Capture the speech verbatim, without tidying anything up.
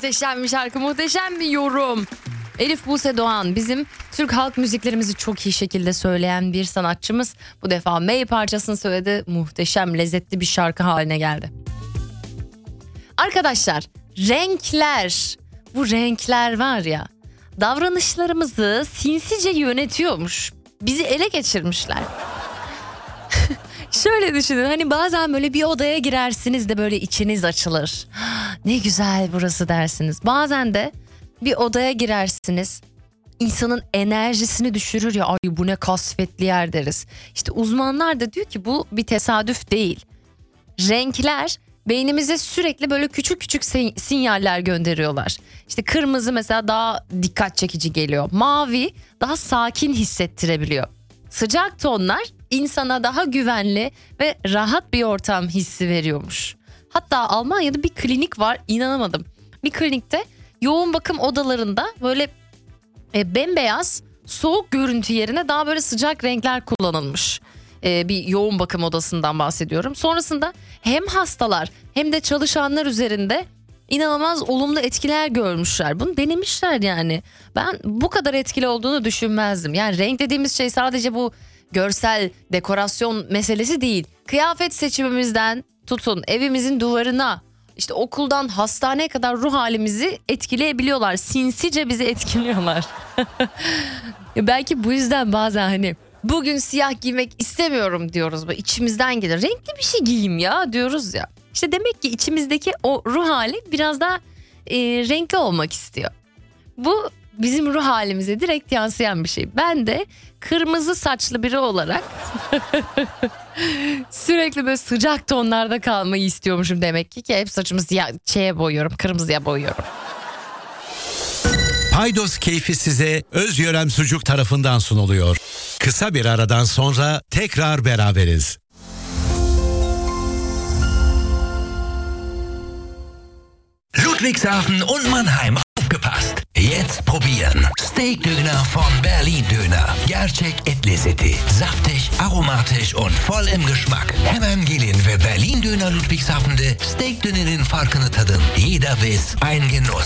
muhteşem bir şarkı, muhteşem bir yorum. Elif Buse Doğan bizim Türk halk müziklerimizi çok iyi şekilde söyleyen bir sanatçımız. Bu defa May parçasını söyledi. Muhteşem, lezzetli bir şarkı haline geldi. Arkadaşlar, renkler, bu renkler var ya, davranışlarımızı sinsice yönetiyormuş. Bizi ele geçirmişler. Şöyle düşünün, hani bazen böyle bir odaya girersiniz de böyle içiniz açılır. Ne güzel burası dersiniz. Bazen de bir odaya girersiniz, insanın enerjisini düşürür ya, ay bu ne kasvetli yer deriz. İşte uzmanlar da diyor ki bu bir tesadüf değil. Renkler beynimize sürekli böyle küçük küçük sinyaller gönderiyorlar. İşte kırmızı mesela daha dikkat çekici geliyor. Mavi daha sakin hissettirebiliyor. Sıcak tonlar insana daha güvenli ve rahat bir ortam hissi veriyormuş. Hatta Almanya'da bir klinik var, inanamadım. Bir klinikte yoğun bakım odalarında böyle e, bembeyaz soğuk görüntü yerine daha böyle sıcak renkler kullanılmış. E, bir yoğun bakım odasından bahsediyorum. Sonrasında hem hastalar hem de çalışanlar üzerinde inanılmaz olumlu etkiler görmüşler. Bunu denemişler yani. Ben bu kadar etkili olduğunu düşünmezdim. Yani renk dediğimiz şey sadece bu görsel dekorasyon meselesi değil. Kıyafet seçimimizden tutun evimizin duvarına, işte okuldan hastaneye kadar ruh halimizi etkileyebiliyorlar. Sinsice bizi etkiliyorlar. Belki bu yüzden bazen hani bugün siyah giymek istemiyorum diyoruz. Böyle içimizden gelir. Renkli bir şey giyeyim ya diyoruz ya. İşte demek ki içimizdeki o ruh hali biraz daha e, renkli olmak istiyor. Bu bizim ruh halimize direkt yansıyan bir şey. Ben de kırmızı saçlı biri olarak sürekli böyle sıcak tonlarda kalmayı istiyormuşum demek ki. Ki hep saçımı siyah, şeye boyuyorum, kırmızıya boyuyorum. Paydos keyfi size Özyörem Sucuk tarafından sunuluyor. Kısa bir aradan sonra tekrar beraberiz. Ludwigshafen und Mannheim, aufgepasst! Jetzt probieren. Steakdöner von Berlin Döner. Gerçek et lezzeti. Saftig, aromatisch und voll im Geschmack. Hemen gelin ve Berlin Döner Ludwigshafen'de steak dönerin farkını tadın. Jeder Biss ein Genuss.